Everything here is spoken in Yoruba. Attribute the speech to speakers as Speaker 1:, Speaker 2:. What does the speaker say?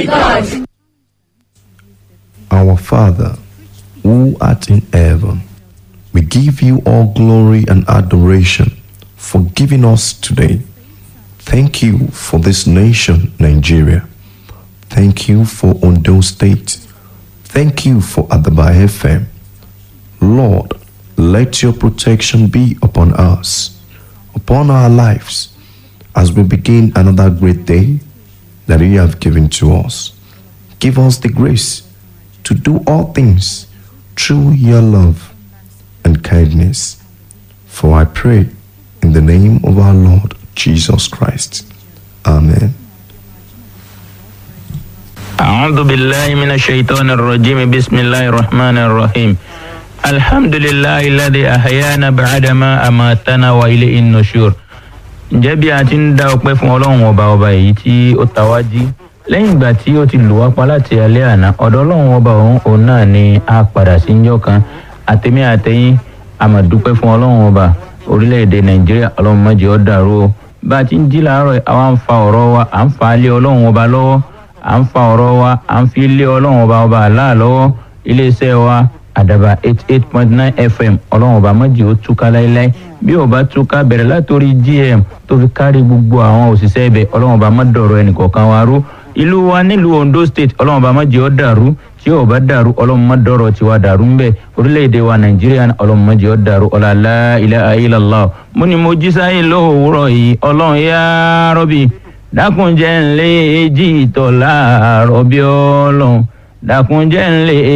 Speaker 1: God.
Speaker 2: Our Father, who art in heaven, we give you all glory and adoration for giving us today. Thank you for this nation, Nigeria. Thank you for Ondo State. Thank you for Adaba FM. Lord, let your protection be upon us, upon our lives, as we begin another great day that you have given to us. Give us the grace to do all things through your love and kindness. For I pray in the name of our Lord Jesus Christ. Amen.
Speaker 3: أعوذ بالله من الشيطان الرجيم بسم الله الرحمن الرحيم الحمد لله الذي أحيانا بعدما أماتنا وإليه النشور. Ǹjẹ́ bí a ti ń dá ọpẹ́ fún Ọlọ́run ọba èyí tí ó ta wá jí lẹ́yìn ìgbà tí ó ti lù wá pa láti alẹ́ àná, ọ̀dọ̀ Ọlọ́run ọba òun náà ni a padà sí njọ́ kan. Àtẹ̀mí àtẹ̀yìn a máa dúpẹ́ fún Ọlọ́run ọba orílẹ̀-èdè Nàìjíríà. Ọlọ́run má jẹ́ ó dàrú o. Bá a ti ń jí láàárọ̀ àwa ń fa ọ̀rọ̀ wa à ń fa lé Ọlọ́run ọba lọ́wọ́, à ń fa ọ̀rọ̀ wa à ń fi lé Ọlọ́run ọba Allah lọ́wọ́. Iléeṣẹ́ wa Àdàbà 88.9 FM Ọlọ́run ọba má jẹ́ ó túká láíláí. Bí ó bá túká bẹ̀rẹ̀ látòrí GM tó fi kárí gbogbo àwọn òṣìṣẹ́ ibẹ̀, Ọlọ́run ọba má dọ̀rọ̀ ẹnìkọ̀ọ̀kan wa rú. Ìlú wa nílùú Ondo State Ọlọ́run ọba má jẹ́ ó dàrú. Tí ó bá dàrú Ọlọ́run má dọ̀rọ̀ tiwa dàrú ń bẹ̀. Orílẹ̀-èdè wa Nàìjíríà Ọlọ́run má jẹ́ ó dàrú. Ọlá la ilaha illallah. Mo ní mo jí sáyé lówùúrọ̀ yìí Ọlọ́run ya Rabbi dákun jẹ́ n lè jí ìtọ̀ láàárọ̀ bí Ọlọ́run dákun jẹ́ n lè